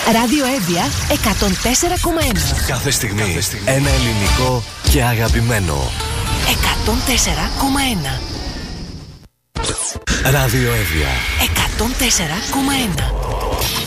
Ράδιο Εύβοια 104,1. Κάθε στιγμή ένα ελληνικό και αγαπημένο. 104,1. Ράδιο Εύβοια 104,1.